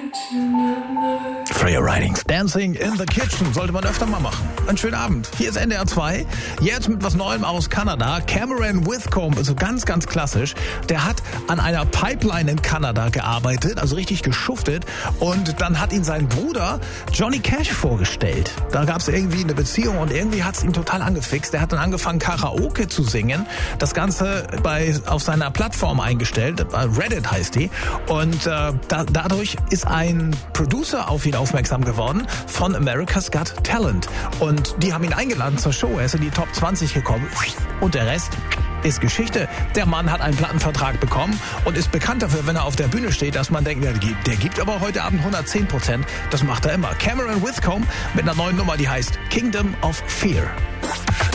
Freya Ridings, Dancing in the Kitchen, sollte man öfter mal machen. Einen schönen Abend. Hier ist NDR 2, jetzt mit was Neuem aus Kanada. Cameron Whitcomb, also ganz, ganz klassisch. Der hat an einer Pipeline in Kanada gearbeitet, also richtig geschuftet. Und dann hat ihn sein Bruder Johnny Cash vorgestellt. Da gab es irgendwie eine Beziehung und irgendwie hat es ihn total angefixt. Der hat dann angefangen, Karaoke zu singen. Das Ganze auf seiner Plattform eingestellt. Reddit heißt die. Und dadurch ist ein Producer auf ihn aufmerksam geworden von America's Got Talent. Und die haben ihn eingeladen zur Show. Er ist in die Top 20 gekommen. Und der Rest ist Geschichte. Der Mann hat einen Plattenvertrag bekommen und ist bekannt dafür, wenn er auf der Bühne steht, dass man denkt, der gibt aber heute Abend 110%. Das macht er immer. Cameron Whitcomb mit einer neuen Nummer, die heißt Kingdom of Fear.